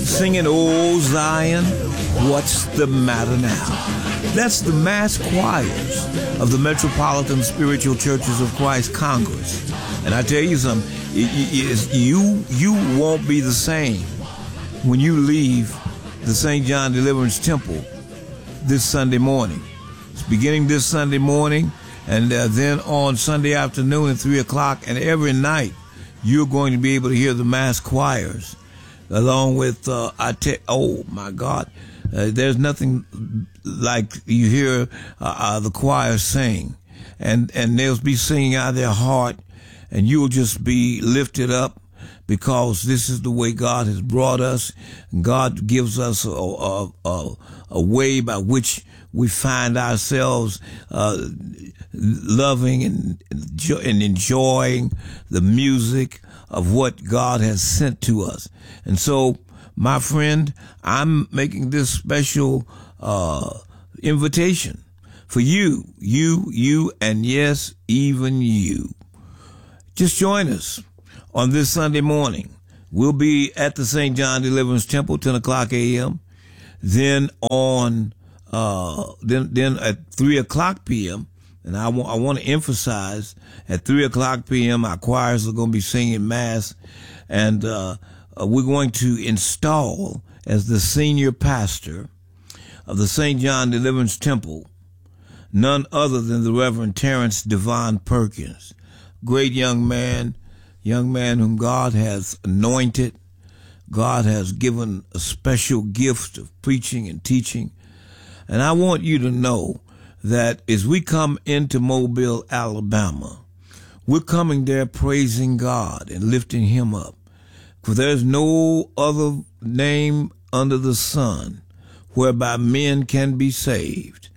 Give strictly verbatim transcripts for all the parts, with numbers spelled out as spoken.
singing, "Oh Zion, what's the matter now?" That's the mass choirs of the Metropolitan Spiritual Churches of Christ Congress. And I tell you something, you, you won't be the same when you leave the Saint John Deliverance Temple this Sunday morning. It's beginning this Sunday morning, and uh, then on Sunday afternoon at three o'clock, and every night you're going to be able to hear the mass choirs, along with, uh, I te- oh my God, uh, there's nothing like you hear uh, uh, the choir sing, and, and they'll be singing out of their heart, and you'll just be lifted up, because this is the way God has brought us. God gives us a, a, a, a way by which we find ourselves uh, loving and, and enjoying the music of what God has sent to us. And so, my friend, I'm making this special uh, invitation for you, you, you, and yes, even you. Just join us on this Sunday morning. We'll be at the Saint John Deliverance Temple, ten o'clock a.m. Then on, uh, then, then at three o'clock p.m., and I want, I want to emphasize, at three o'clock p.m., our choirs are going to be singing Mass, and uh, we're going to install, as the senior pastor of the Saint John Deliverance Temple, none other than the Reverend Terrence Devon Perkins. Great young man, young man whom God has anointed. God has given a special gift of preaching and teaching. And I want you to know that as we come into Mobile, Alabama, we're coming there praising God and lifting him up. For there's no other name under the sun whereby men can be saved.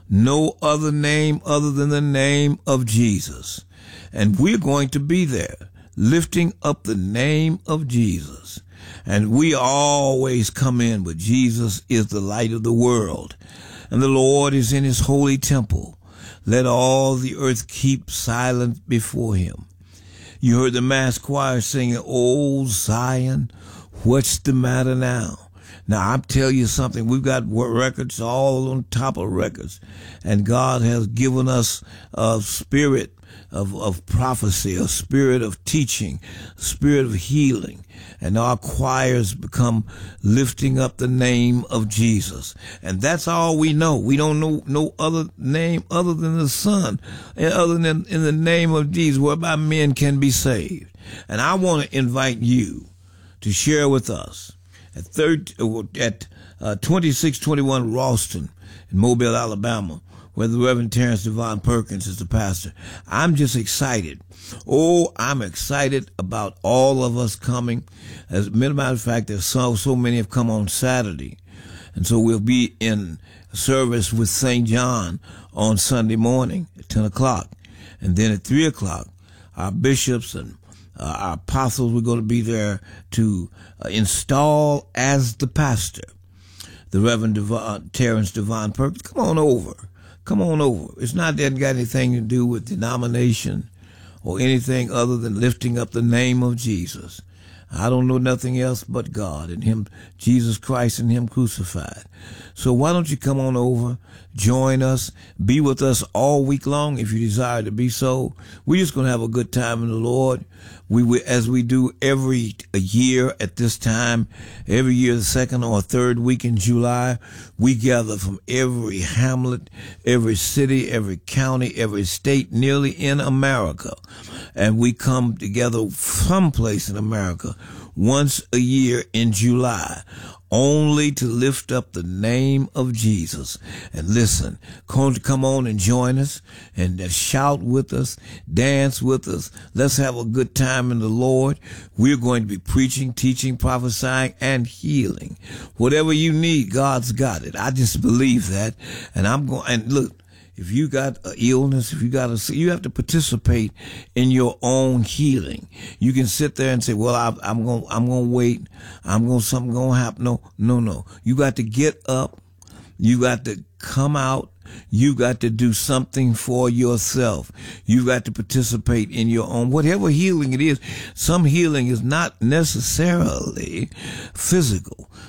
No other name other than the name of Jesus. And we're going to be there lifting up the name of Jesus. And we always come in with Jesus is the light of the world, and the Lord is in his holy temple. Let all the earth keep silent before him. You heard the mass choir singing, "Oh Zion, what's the matter now?" Now, I'm telling you something. We've got records all on top of records, and God has given us a spirit of, of prophecy, a spirit of teaching, a spirit of healing. And our choirs become lifting up the name of Jesus. And that's all we know. We don't know no other name other than the Son, and other than in the name of Jesus, whereby men can be saved. And I want to invite you to share with us at third, at uh, twenty-six twenty-one Ralston in Mobile, Alabama, where the Reverend Terrence Devon Perkins is the pastor. I'm just excited. Oh, I'm excited about all of us coming. As a matter of fact, there's so, so many have come on Saturday. And so we'll be in service with Saint John on Sunday morning at ten o'clock. And then at three o'clock, our bishops and uh, our apostles, we're going to be there to uh, install as the pastor the Reverend Devon, Terrence Devon Perkins. Come on over. Come on over. It's not that it got anything to do with denomination or anything other than lifting up the name of Jesus. I don't know nothing else but God and him, Jesus Christ and him crucified. So why don't you come on over, join us, be with us all week long if you desire to be so. We're just going to have a good time in the Lord. We, we as we do every year at this time, every year, the second or third week in July, we gather from every hamlet, every city, every county, every state, nearly in America. And we come together someplace in America once a year in July, only to lift up the name of Jesus. And listen, come on and join us and shout with us, dance with us. Let's have a good time in the Lord. We're going to be preaching, teaching, prophesying, and healing. Whatever you need, God's got it. I just believe that. And I'm going, and look, if you got an illness, if you got a, you have to participate in your own healing. You can sit there and say, well, I, I'm going, I'm going to wait. I'm going, something going to happen. No, no, no. You got to get up. You got to come out. You got to do something for yourself. You got to participate in your own, whatever healing it is. Some healing is not necessarily physical.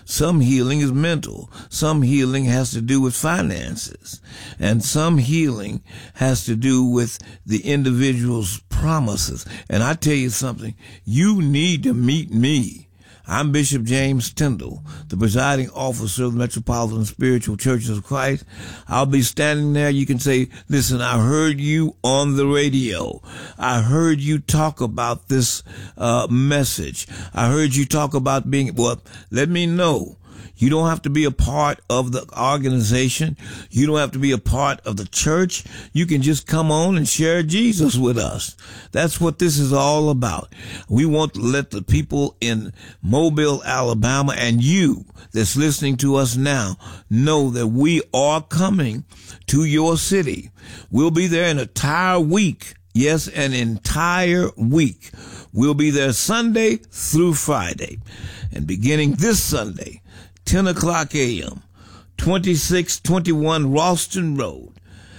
Some healing is mental. Some healing has to do with finances. And some healing has to do with the individual's promises. And I tell you something, you need to meet me. I'm Bishop James Tyndall, the presiding officer of the Metropolitan Spiritual Churches of Christ. I'll be standing there. You can say, listen, I heard you on the radio. I heard you talk about this uh message. I heard you talk about being, well, let me know. You don't have to be a part of the organization. You don't have to be a part of the church. You can just come on and share Jesus with us. That's what this is all about. We want to let the people in Mobile, Alabama, and you that's listening to us now know that we are coming to your city. We'll be there an entire week. Yes, an entire week. We'll be there Sunday through Friday. And beginning this Sunday, ten o'clock a.m., twenty-six twenty-one Ralston Road.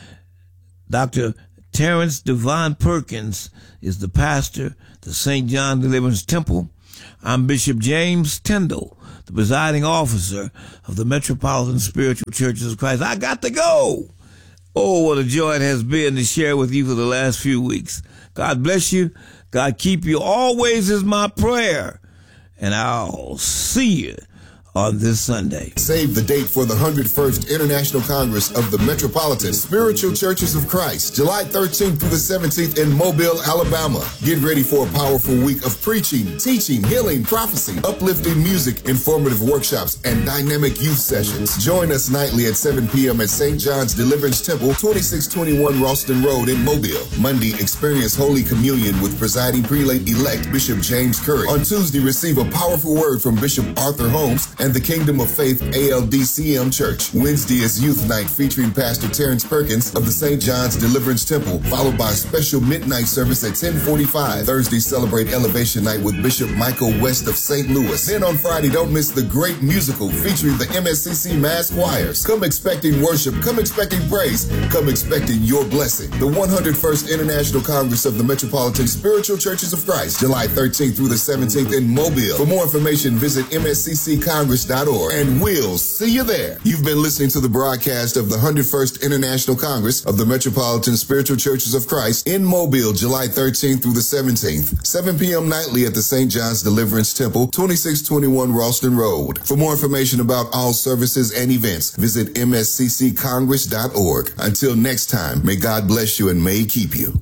Doctor Terrence Devon Perkins is the pastor, the Saint John Deliverance Temple. I'm Bishop James Tyndall, the presiding officer of the Metropolitan Spiritual Churches of Christ. I got to go. Oh, what a joy it has been to share with you for the last few weeks. God bless you. God keep you. Always is my prayer. And I'll see you on this Sunday. Save the date for the one hundred first International Congress of the Metropolitan Spiritual Churches of Christ, July thirteenth through the seventeenth in Mobile, Alabama. Get ready for a powerful week of preaching, teaching, healing, prophecy, uplifting music, informative workshops, and dynamic youth sessions. Join us nightly at seven p.m. at Saint John's Deliverance Temple, twenty-six twenty-one Ralston Road in Mobile. Monday, experience Holy Communion with presiding prelate-elect Bishop James Curry. On Tuesday, receive a powerful word from Bishop Arthur Holmes and the Kingdom of Faith A L D C M Church. Wednesday is Youth Night featuring Pastor Terrence Perkins of the Saint John's Deliverance Temple, followed by a special midnight service at ten forty-five. Thursday, celebrate Elevation Night with Bishop Michael West of Saint Louis. Then on Friday, don't miss the great musical featuring the M S C C Mass Choirs. Come expecting worship, come expecting praise, come expecting your blessing. The one hundred first International Congress of the Metropolitan Spiritual Churches of Christ, July thirteenth through the seventeenth in Mobile. For more information, visit M S C C Congress dot org, and we'll see you there. You've been listening to the broadcast of the one hundred first International Congress of the Metropolitan Spiritual Churches of Christ in Mobile, July thirteenth through the seventeenth, seven p.m. nightly at the Saint John's Deliverance Temple, twenty-six twenty-one Ralston Road. For more information about all services and events, visit M S C C Congress dot org. Until next time, may God bless you and may He keep you.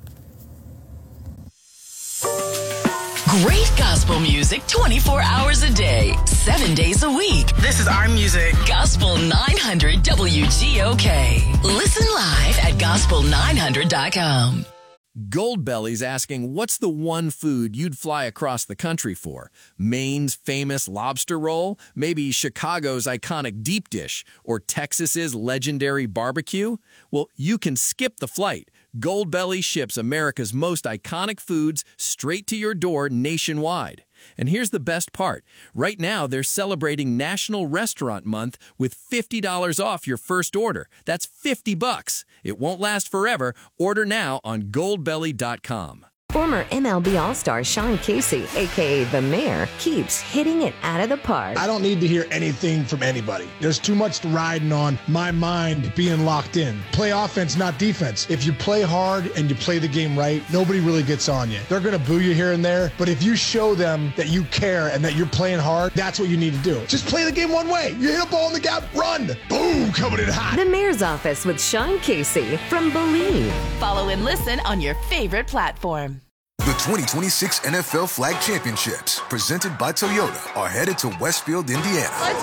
Great gospel music twenty-four hours a day, seven days a week. This is our music. Gospel nine hundred W G O K. Listen live at gospel nine hundred dot com. Goldbelly's asking, what's the one food you'd fly across the country for? Maine's famous lobster roll? Maybe Chicago's iconic deep dish? Or Texas's legendary barbecue? Well, you can skip the flight. Goldbelly ships America's most iconic foods straight to your door nationwide. And here's the best part. Right now, they're celebrating National Restaurant Month with fifty dollars off your first order. That's fifty bucks. It won't last forever. Order now on goldbelly dot com. Former M L B All-Star Sean Casey, a k a. The Mayor, keeps hitting it out of the park. I don't need to hear anything from anybody. There's too much riding on my mind being locked in. Play offense, not defense. If you play hard and you play the game right, nobody really gets on you. They're going to boo you here and there, but if you show them that you care and that you're playing hard, that's what you need to do. Just play the game one way. You hit a ball in the gap, run. Boom, coming in hot. The Mayor's Office with Sean Casey from Believe. Follow and listen on your favorite platform. The twenty twenty-six N F L Flag Championships, presented by Toyota, are headed to Westfield, Indiana. Let's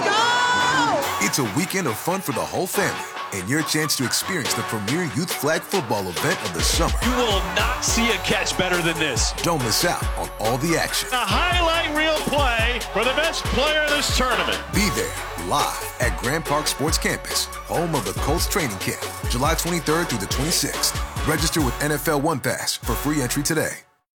go! It's a weekend of fun for the whole family and your chance to experience the premier youth flag football event of the summer. You will not see a catch better than this. Don't miss out on all the action. A highlight reel play for the best player of this tournament. Be there live at Grand Park Sports Campus, home of the Colts training camp, July twenty-third through the twenty-sixth. Register with N F L One Pass for free entry today.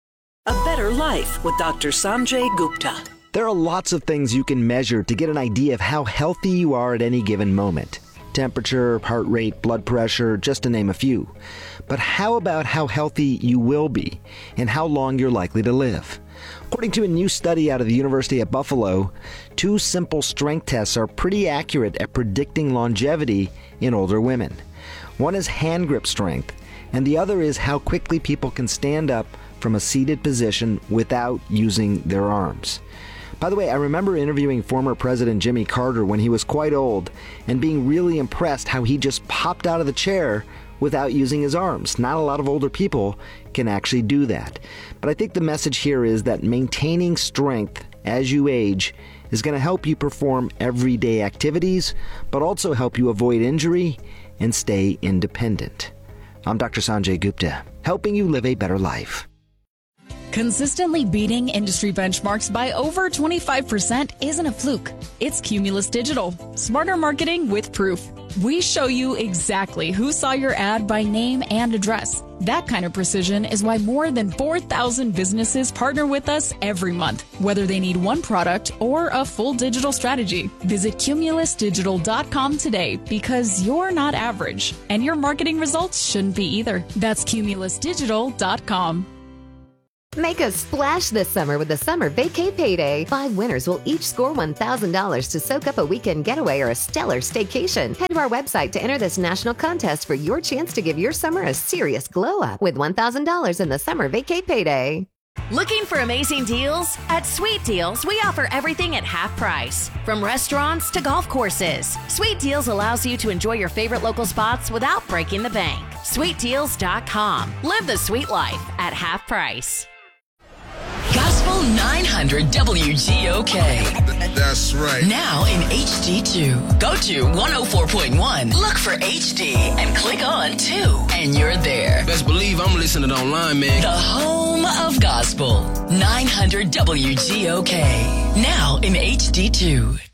A Better Life with Doctor Sanjay Gupta. There are lots of things you can measure to get an idea of how healthy you are at any given moment. Temperature, heart rate, blood pressure, just to name a few. But how about how healthy you will be and how long you're likely to live? According to a new study out of the University of Buffalo, two simple strength tests are pretty accurate at predicting longevity in older women. One is hand grip strength, and the other is how quickly people can stand up from a seated position without using their arms. By the way, I remember interviewing former President Jimmy Carter when he was quite old and being really impressed how he just popped out of the chair without using his arms. Not a lot of older people can actually do that. But I think the message here is that maintaining strength as you age is going to help you perform everyday activities, but also help you avoid injury and stay independent. I'm Doctor Sanjay Gupta, helping you live a better life. Consistently beating industry benchmarks by over twenty-five percent isn't a fluke. It's Cumulus Digital. Smarter marketing with proof. We show you exactly who saw your ad by name and address. That kind of precision is why more than four thousand businesses partner with us every month, whether they need one product or a full digital strategy. Visit cumulus digital dot com today because you're not average, and your marketing results shouldn't be either. That's cumulus digital dot com. Make a splash this summer with the Summer Vacay Payday. Five winners will each score one thousand dollars to soak up a weekend getaway or a stellar staycation. Head to our website to enter this national contest for your chance to give your summer a serious glow up with one thousand dollars in the Summer Vacay Payday. Looking for amazing deals? At Sweet Deals, we offer everything at half price. From restaurants to golf courses, Sweet Deals allows you to enjoy your favorite local spots without breaking the bank. sweet deals dot com. Live the sweet life at half price. Gospel nine hundred W G O K. That's right. Now in H D two. Go to one oh four point one, look for H D, and click on two, and you're there. Best believe I'm listening online, man. The home of gospel. nine hundred W G O K. Now in H D two.